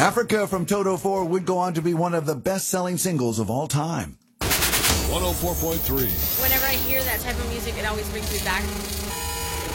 Africa from Toto 4 would go on to be one of the best-selling singles of all time. 104.3. Whenever I hear that type of music, it always brings me back